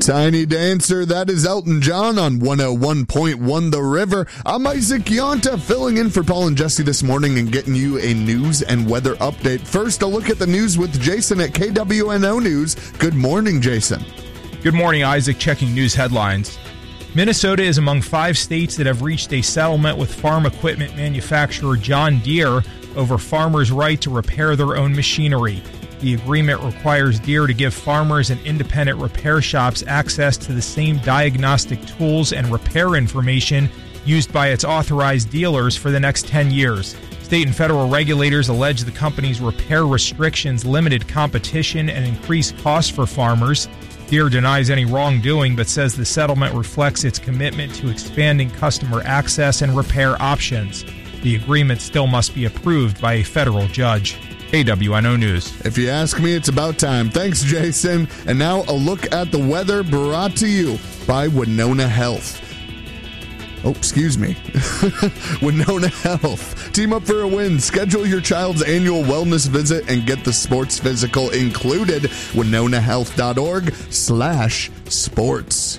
Tiny Dancer, that is Elton John on 101.1 The River. I'm Isaac Yonta, filling in for Paul and Jesse this morning and getting you a news and weather update. First, a look at the news with Jason at KWNO News. Good morning, Jason. Good morning, Isaac. Checking news headlines. Minnesota is among 5 states that have reached a settlement with farm equipment manufacturer John Deere over farmers' right to repair their own machinery. The agreement requires Deere to give farmers and independent repair shops access to the same diagnostic tools and repair information used by its authorized dealers for the next 10 years. State and federal regulators allege the company's repair restrictions limited competition and increased costs for farmers. Deere denies any wrongdoing but says the settlement reflects its commitment to expanding customer access and repair options. The agreement still must be approved by a federal judge. KWNO News. If you ask me, it's about time. Thanks, Jason. And now a look at the weather brought to you by Winona Health. Oh, excuse me. Winona Health. Team up for a win. Schedule your child's annual wellness visit and get the sports physical included. WinonaHealth.org/sports.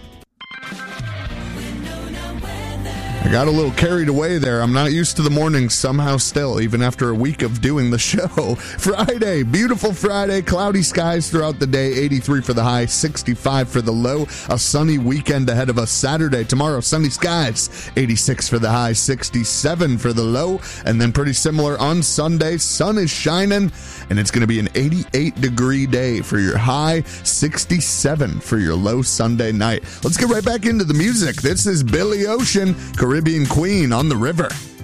I got a little carried away there. I'm not used to the mornings somehow still, even after a week of doing the show. Friday, beautiful Friday, cloudy skies throughout the day, 83 for the high, 65 for the low. A sunny weekend ahead of us. Saturday, tomorrow, sunny skies, 86 for the high, 67 for the low. And then pretty similar on Sunday, sun is shining, and it's going to be an 88-degree day for your high, 67 for your low Sunday night. Let's get right back into the music. This is Billy Ocean, Caribbean Queen on the River.